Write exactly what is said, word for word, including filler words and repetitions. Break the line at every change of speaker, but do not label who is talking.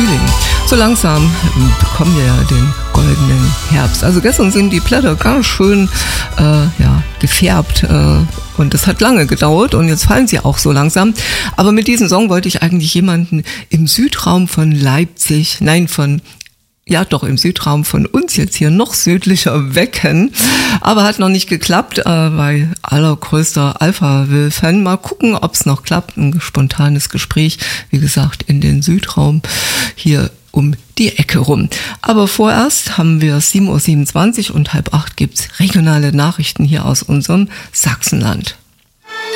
Frühling. So langsam bekommen wir ja den goldenen Herbst. Also gestern sind die Blätter ganz schön äh, ja, gefärbt äh, und das hat lange gedauert und jetzt fallen sie auch so langsam. Aber mit diesem Song wollte ich eigentlich jemanden im Südraum von Leipzig, nein, von Ja, doch, im Südraum von uns jetzt hier noch südlicher wecken. Aber hat noch nicht geklappt, äh, bei allergrößter Alpha-Will-Fan. Mal gucken, ob es noch klappt. Ein spontanes Gespräch, wie gesagt, in den Südraum hier um die Ecke rum. Aber vorerst haben wir sieben Uhr siebenundzwanzig und halb acht gibt's regionale Nachrichten hier aus unserem Sachsenland.